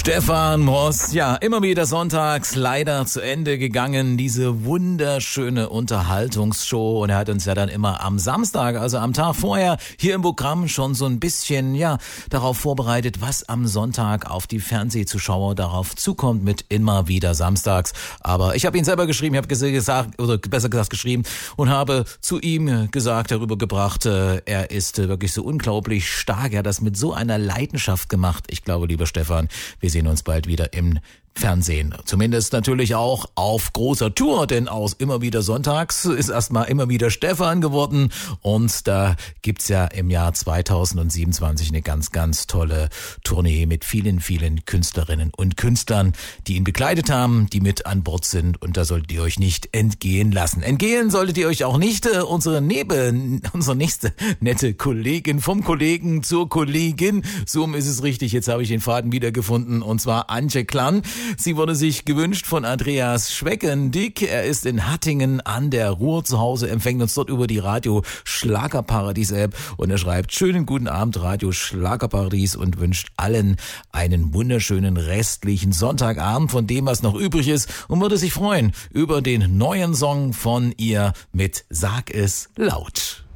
Stefan Ross, ja, immer wieder sonntags leider zu Ende gegangen, diese wunderschöne Unterhaltungsshow, und er hat uns ja dann immer am Samstag, also am Tag vorher, hier im Programm schon so ein bisschen, ja, darauf vorbereitet, was am Sonntag auf die Fernsehzuschauer darauf zukommt mit immer wieder samstags. Aber ich habe ihn selber geschrieben, ich habe gesagt, oder besser gesagt geschrieben, und habe zu ihm gesagt, darüber gebracht, er ist wirklich so unglaublich stark, er hat das mit so einer Leidenschaft gemacht. Ich glaube, lieber Stefan, wir sehen uns bald wieder im Fernsehen. Zumindest natürlich auch auf großer Tour, denn aus immer wieder sonntags ist erstmal immer wieder Stefan geworden, und da gibt's ja im Jahr 2027 eine ganz, ganz tolle Tournee mit vielen, vielen Künstlerinnen und Künstlern, die ihn begleitet haben, die mit an Bord sind, und da solltet ihr euch nicht entgehen lassen. Entgehen solltet ihr euch auch nicht unsere nächste nette Kollegin, vom Kollegen zur Kollegin, so ist es richtig, jetzt habe ich den Faden wiedergefunden, und zwar Antje Klann. Sie wurde sich gewünscht von Andreas Schweckendick. Er ist in Hattingen an der Ruhr zu Hause, empfängt uns dort über die Radio Schlagerparadies App, und er schreibt: schönen guten Abend Radio Schlagerparadies, und wünscht allen einen wunderschönen restlichen Sonntagabend von dem, was noch übrig ist, und würde sich freuen über den neuen Song von ihr mit Sag es laut.